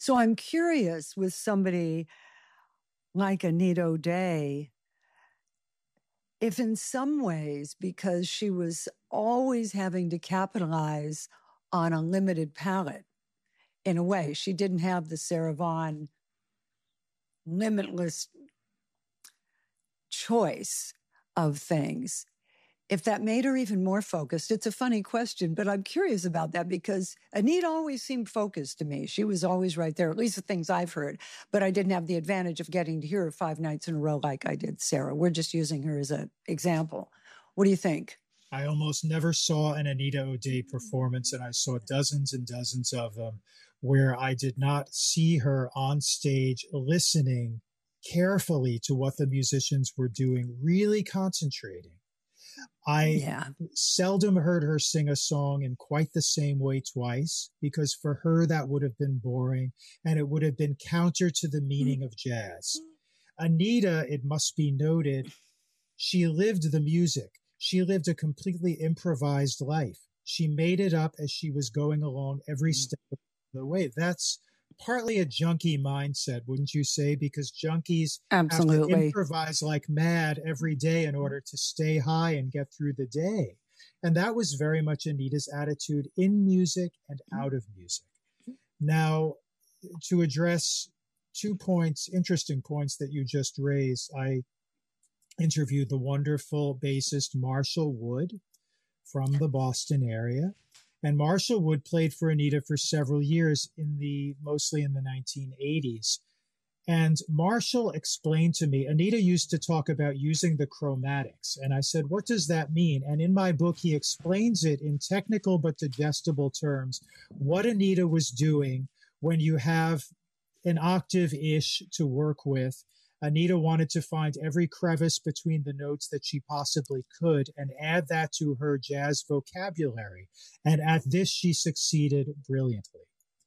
So I'm curious with somebody like Anita O'Day, if in some ways, because she was always having to capitalize on a limited palette, in a way, she didn't have the Sarah Vaughan limitless choice of things. If that made her even more focused, it's a funny question, but I'm curious about that because Anita always seemed focused to me. She was always right there, at least the things I've heard, but I didn't have the advantage of getting to hear her 5 nights in a row like I did Sarah. We're just using her as an example. What do you think? I almost never saw an Anita O'Day performance, and I saw dozens and dozens of them where I did not see her on stage listening carefully to what the musicians were doing, really concentrating. I seldom heard her sing a song in quite the same way twice, because for her that would have been boring and it would have been counter to the meaning of jazz. Anita, it must be noted, she lived the music. She lived a completely improvised life. She made it up as she was going along every step of the way. That's partly a junkie mindset, wouldn't you say? Because junkies have to improvise like mad every day in order to stay high and get through the day. And that was very much Anita's attitude in music and out of music. Now, to address 2 points, interesting points that you just raised, I interviewed the wonderful bassist Marshall Wood from the Boston area. And Marshall Wood played for Anita for several years, mostly in the 1980s. And Marshall explained to me, Anita used to talk about using the chromatics. And I said, what does that mean? And in my book, he explains it in technical but digestible terms, what Anita was doing when you have an octave-ish to work with. Anita wanted to find every crevice between the notes that she possibly could and add that to her jazz vocabulary. And at this, she succeeded brilliantly.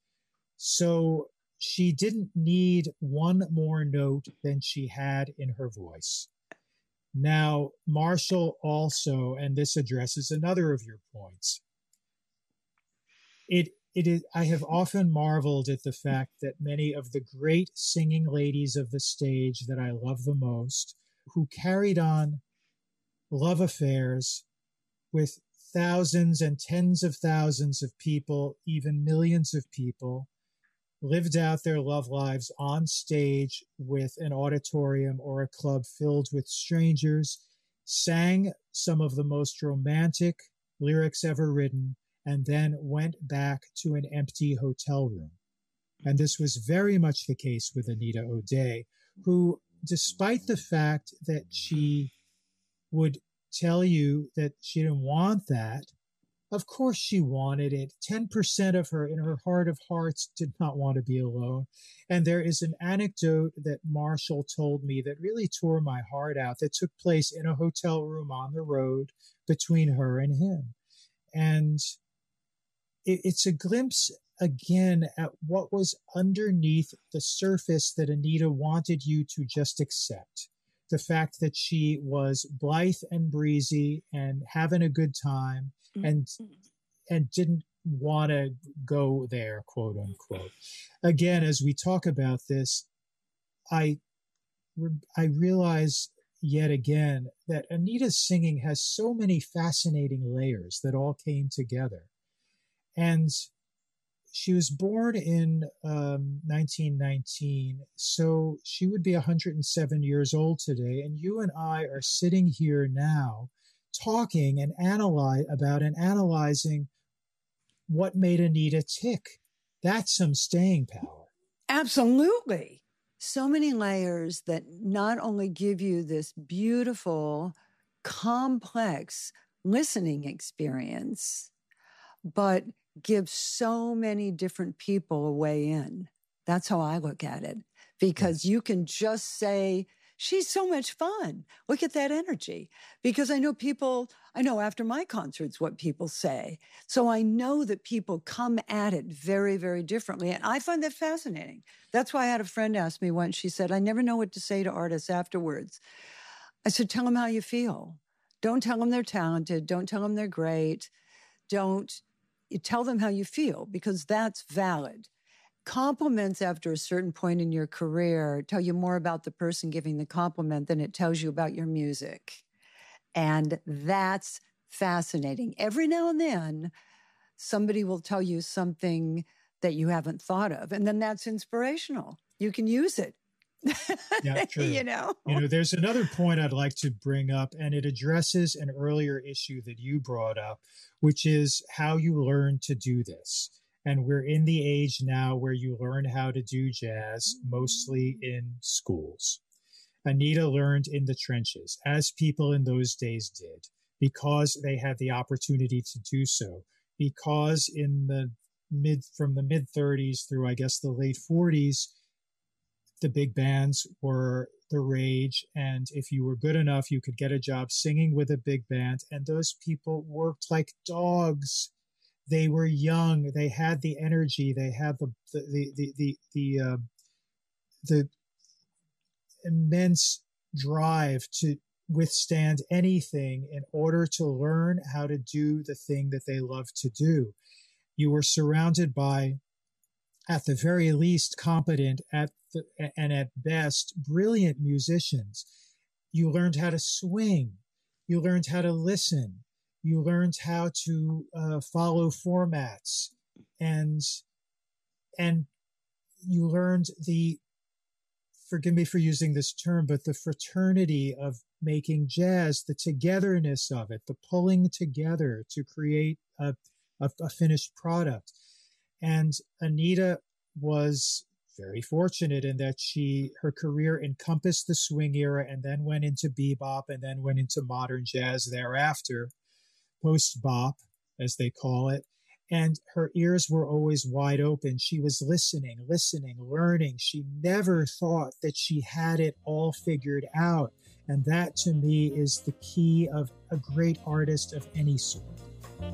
So she didn't need one more note than she had in her voice. Now, Marshall also, and this addresses another of your points, I have often marveled at the fact that many of the great singing ladies of the stage that I love the most, who carried on love affairs with thousands and tens of thousands of people, even millions of people, lived out their love lives on stage with an auditorium or a club filled with strangers, sang some of the most romantic lyrics ever written, and then went back to an empty hotel room. And this was very much the case with Anita O'Day, who, despite the fact that she would tell you that she didn't want that, of course she wanted it. 10% of her, in her heart of hearts, did not want to be alone. And there is an anecdote that Marshall told me that really tore my heart out, that took place in a hotel room on the road between her and him. And it's a glimpse, again, at what was underneath the surface that Anita wanted you to just accept. The fact that she was blithe and breezy and having a good time and didn't want to go there, quote unquote. Again, as we talk about this, I realize yet again that Anita's singing has so many fascinating layers that all came together. And she was born in 1919, so she would be 107 years old today. And you and I are sitting here now talking and analyzing what made Anita tick. That's some staying power. Absolutely. So many layers that not only give you this beautiful, complex listening experience, but give so many different people a way in. That's how I look at it, because you can just say, she's so much fun. Look at that energy. Because I know after my concerts what people say. So I know that people come at it very, very differently. And I find that fascinating. That's why I had a friend ask me once, she said, I never know what to say to artists afterwards. I said, tell them how you feel. Don't tell them they're talented. Don't tell them they're great. You tell them how you feel, because that's valid. compliments after a certain point in your career tell you more about the person giving the compliment than it tells you about your music. And that's fascinating. Every now and then, somebody will tell you something that you haven't thought of, and then that's inspirational. You can use it. Yeah, true. You know, there's another point I'd like to bring up, and it addresses an earlier issue that you brought up, which is how you learn to do this. And we're in the age now where you learn how to do jazz mostly in schools. Anita learned in the trenches, as people in those days did, because they had the opportunity to do so. Because from the mid 30s through, I guess, the late 40s, the big bands were the rage. And if you were good enough, you could get a job singing with a big band. And those people worked like dogs. They were young. They had the energy. They had the immense drive to withstand anything in order to learn how to do the thing that they love to do. You were surrounded by, at the very least, competent and at best brilliant musicians. You learned how to swing. You learned how to listen. You learned how to follow formats, and you learned forgive me for using this term, but the fraternity of making jazz, the togetherness of it, the pulling together to create a finished product. And Anita was very fortunate in that her career encompassed the swing era and then went into bebop and then went into modern jazz thereafter, post-bop, as they call it. And her ears were always wide open. She was listening, learning. She never thought that she had it all figured out. And that, to me, is the key of a great artist of any sort.